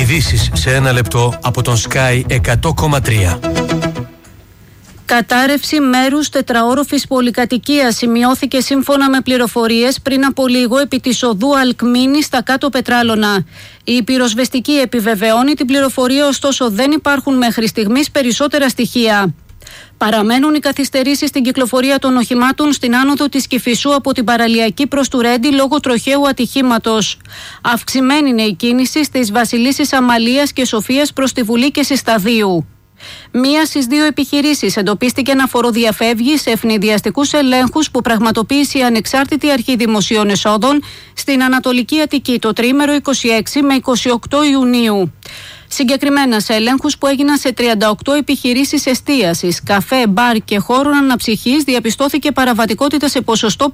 Ειδήσεις σε ένα λεπτό από τον Sky 100,3. Κατάρρευση μέρους τετραόροφης πολυκατοικίας σημειώθηκε σύμφωνα με πληροφορίες πριν από λίγο επί της οδού Αλκμίνη στα Κάτω Πετράλωνα. Η πυροσβεστική επιβεβαιώνει την πληροφορία, ωστόσο δεν υπάρχουν μέχρι στιγμής περισσότερα στοιχεία. Παραμένουν οι καθυστερήσεις στην κυκλοφορία των οχημάτων στην άνοδο της Κηφισού από την Παραλιακή προς του Ρέντι λόγω τροχαίου ατυχήματος. Αυξημένη είναι η κίνηση στις Βασιλίσσης Αμαλίας και Σοφίας προς τη Βουλή και Συσταδίου. Μία στις δύο επιχειρήσεις εντοπίστηκε να φοροδιαφεύγει σε ευνηδιαστικούς ελέγχους που πραγματοποίησε η Ανεξάρτητη Αρχή Δημοσίων Εσόδων στην Ανατολική Αττική το τρίμερο 26 με 28 Ιουνίου. Συγκεκριμένα σε ελέγχους που έγιναν σε 38 επιχειρήσεις εστίασης, καφέ, μπαρ και χώρων αναψυχής διαπιστώθηκε παραβατικότητα σε ποσοστό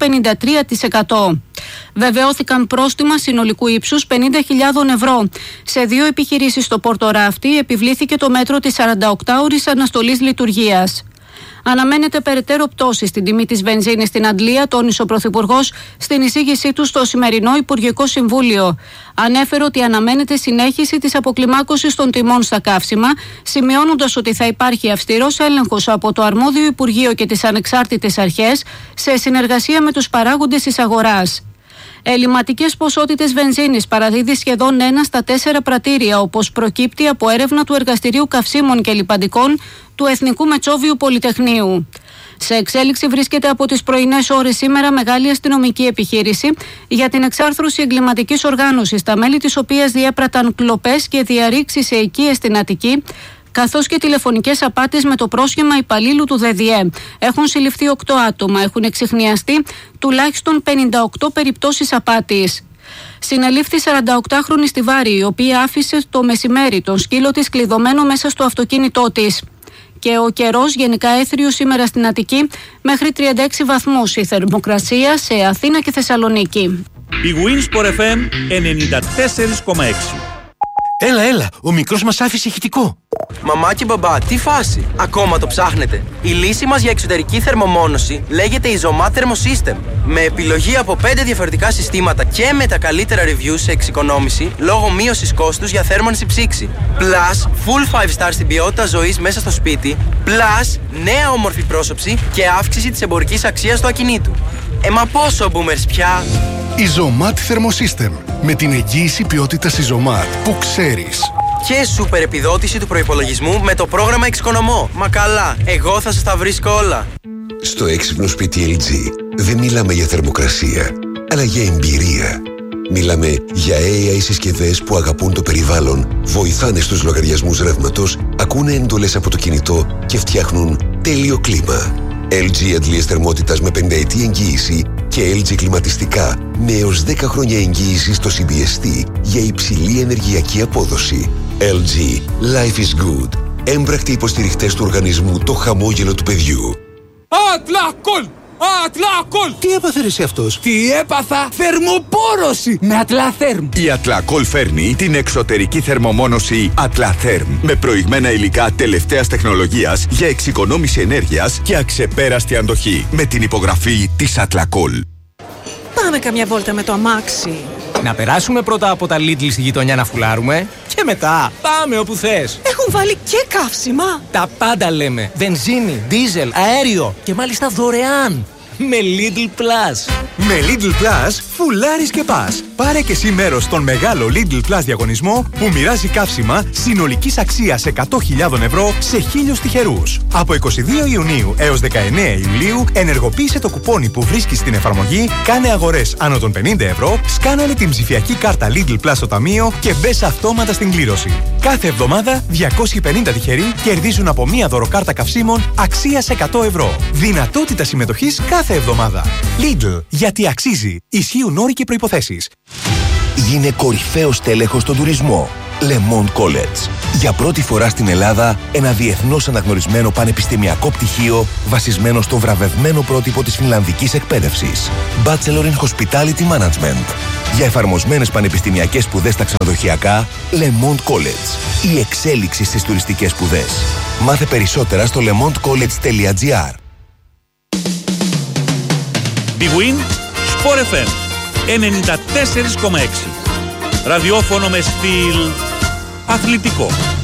53%. Βεβαιώθηκαν πρόστιμα συνολικού ύψους 50.000 ευρώ. Σε δύο επιχειρήσεις στο Πορτοράφτη επιβλήθηκε το μέτρο της 48ωρης αναστολής λειτουργίας. Αναμένεται περαιτέρω πτώση στην τιμή της βενζίνης στην Αντλία, τόνισε ο Πρωθυπουργός στην εισήγησή του στο σημερινό Υπουργικό Συμβούλιο. Ανέφερε ότι αναμένεται συνέχιση της αποκλιμάκωσης των τιμών στα καύσιμα, σημειώνοντας ότι θα υπάρχει αυστηρός έλεγχος από το αρμόδιο Υπουργείο και τις ανεξάρτητες αρχές σε συνεργασία με τους παράγοντες της αγοράς. Ελληματικές ποσότητες βενζίνης παραδίδει σχεδόν 1 στα 4 πρατήρια, όπως προκύπτει από έρευνα του Εργαστηρίου Καυσίμων και Λιπαντικών του Εθνικού Μετσόβιου Πολυτεχνείου. Σε εξέλιξη βρίσκεται από τις πρωινές ώρες σήμερα μεγάλη αστυνομική επιχείρηση για την εξάρθρωση εγκληματικής οργάνωσης, τα μέλη της οποίας διέπραταν κλοπές και διαρρήξεις σε οικίες στην Αττική, καθώς και τηλεφωνικές απάτες με το πρόσχημα υπαλλήλου του ΔΔΕ. Έχουν συλληφθεί 8 άτομα, έχουν εξιχνιαστεί τουλάχιστον 58 περιπτώσεις απάτης. Συνελήφθη 48χρονη στη Βάρη, η οποία άφησε το μεσημέρι τον σκύλο της κλειδωμένο μέσα στο αυτοκίνητό της. Και ο καιρός γενικά έθριος σήμερα στην Αττική, μέχρι 36 βαθμούς η θερμοκρασία σε Αθήνα και Θεσσαλονίκη. Η Winsport FM 94,6. Έλα, ο μικρός μας άφησε ηχητικό. Μαμά και μπαμπά, τι φάση, ακόμα το ψάχνετε? Η λύση μας για εξωτερική θερμομόνωση λέγεται Isomat Thermosystem. Με επιλογή από 5 διαφορετικά συστήματα και με τα καλύτερα reviews σε εξοικονόμηση λόγω μείωσης κόστους για θέρμανση ψήξη. Plus, full 5 stars στην ποιότητα ζωής μέσα στο σπίτι. Plus, νέα όμορφη πρόσωψη και αύξηση της εμπορικής αξίας του ακινήτου. Μα πόσο boomers πια! Isomat Thermosystem. Με την εγγύηση ποιότητας Isomat που ξέρεις. Και σούπερ επιδότηση του προϋπολογισμού με το πρόγραμμα Εξοικονομώ. Μα καλά, εγώ θα σας τα βρίσκω όλα. Στο έξυπνο σπίτι LG δεν μιλάμε για θερμοκρασία, αλλά για εμπειρία. Μιλάμε για AI συσκευές που αγαπούν το περιβάλλον, βοηθάνε στους λογαριασμούς ρεύματος, ακούνε εντολές από το κινητό και φτιάχνουν τέλειο κλίμα. LG αντλίες θερμότητας με 5ετή εγγύηση και LG κλιματιστικά με έως 10 χρόνια εγγύηση στο CDST για υψηλή ενεργειακή απόδοση. LG. Life is good. Έμπρακτοι υποστηριχτές του οργανισμού Το Χαμόγελο του Παιδιού. Ατλακόλ! Ατλακόλ! Τι έπαθε εσύ αυτός? Τι έπαθα? Θερμοπόρωση με Ατλαθέρμ. Η Ατλακόλ φέρνει την εξωτερική θερμομόνωση Ατλαθέρμ με προηγμένα υλικά τελευταίας τεχνολογίας για εξοικονόμηση ενέργειας και αξεπέραστη αντοχή με την υπογραφή της Ατλακόλ. Πάμε καμιά βόλτα με το αμάξι. Να περάσουμε πρώτα από τα Lidl στη γειτονιά να φουλάρουμε και μετά πάμε όπου θες. Έχουν βάλει και καύσιμα. Τα πάντα λέμε. Βενζίνη, δίζελ, αέριο και μάλιστα δωρεάν. Με Lidl Plus. Με Lidl Plus φουλάρεις και πας. Πάρε και εσύ μέρος στον μεγάλο Lidl Plus διαγωνισμό που μοιράζει καύσιμα συνολικής αξίας 100.000 ευρώ σε 1.000 τυχερούς. Από 22 Ιουνίου έως 19 Ιουλίου ενεργοποίησε το κουπόνι που βρίσκεις στην εφαρμογή, κάνε αγορές άνω των 50 ευρώ, σκάναρε την ψηφιακή κάρτα Lidl Plus στο ταμείο και μπες αυτόματα στην κλήρωση. Κάθε εβδομάδα 250 τυχεροί κερδίζουν από μία δωροκάρτα καυσίμων αξίας 100 ευρώ. Δυνατότητα συμμετοχής κάθε εβδομάδα. Lidl, γιατί αξίζει. Ισχύουν όροι και προϋποθέσεις. Γίνε κορυφαίος τέλεχος στον τουρισμό. Le Monde College. Για πρώτη φορά στην Ελλάδα, ένα διεθνώς αναγνωρισμένο πανεπιστημιακό πτυχίο βασισμένο στο βραβευμένο πρότυπο της φινλανδικής εκπαίδευσης. Bachelor in Hospitality Management. Για εφαρμοσμένες πανεπιστημιακές σπουδές στα ξενοδοχειακά, Le Monde College. Η εξέλιξη στις τουριστικές σπουδές. Μάθε περισσότερα στο lemondecollege.gr. Big Win, Sport FM 94,6. Ραδιόφωνο με στυλ Αθλητικό.